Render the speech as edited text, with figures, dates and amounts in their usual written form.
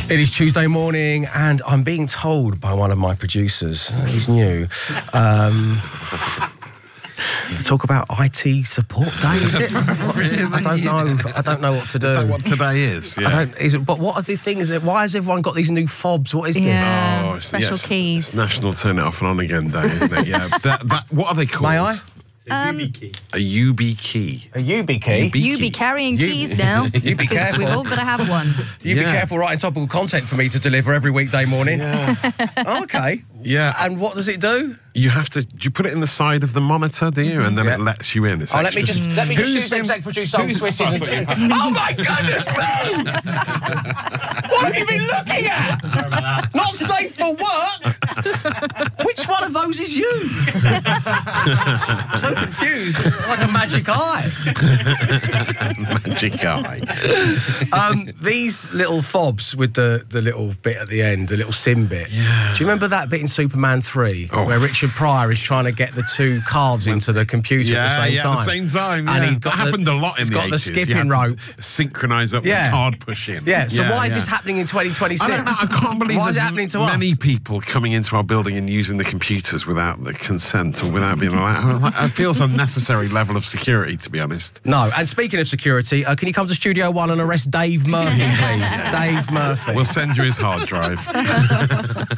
It is Tuesday morning, and I'm being told by one of my producers, he's new, to talk about IT support day, is it? What is it? I don't know. I don't know what to do. Is that what today is? Yeah. But what are the things? Why has everyone got these new fobs? What is this? Yeah, special keys. It's National Turn It Off and On Again Day, isn't it? Yeah. What are they called? May I? A UB key. A UB key? You be carrying keys now. You be careful. We've all got to have one. You be careful writing topical content for me to deliver every weekday morning. Yeah. Oh, okay. Yeah. And what does it do? You put it in the side of the monitor, do you? And then it lets you in. It's let me just use exec producer Swiss. Oh my goodness me! What have you been looking at? Sorry about that. Not safe for work. Which one of those is you? So confused. It's like a magic eye. Magic eye. These little fobs with the little bit at the end, the little SIM bit. Yeah. Do you remember that bit in Superman 3 where Richard Pryor is trying to get the two cards into the computer at the same time? At the same time. Yeah. And that happened a lot in the 80s. He's got the skipping rope. Synchronise up the card pushing. Yeah, so why is this happening in 2026? I don't know, I can't believe why is it happening to us? Many people coming into our building and using the computers without the consent or without being allowed. It feels unnecessary level of security, to be honest. No, and speaking of security, can you come to Studio One and arrest Dave Murphy, please? Dave Murphy. We'll send you his hard drive.